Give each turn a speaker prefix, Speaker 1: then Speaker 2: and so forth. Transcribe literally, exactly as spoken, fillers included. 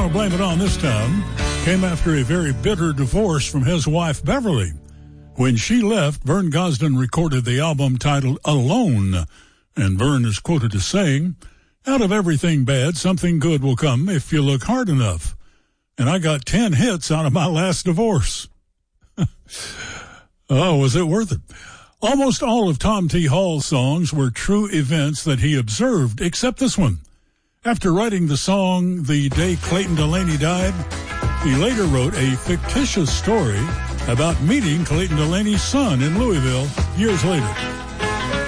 Speaker 1: Gonna Blame It On this time came after a very bitter divorce from his wife, Beverly. When she left, Vern Gosdin recorded the album titled Alone, and Vern is quoted as saying, "Out of everything bad, something good will come if you look hard enough. And I got ten hits out of my last divorce." Oh, was it worth it? Almost all of Tom T. Hall's songs were true events that he observed, except this one. After writing the song the day Clayton Delaney died, he later wrote a fictitious story about meeting Clayton Delaney's son in Louisville years later.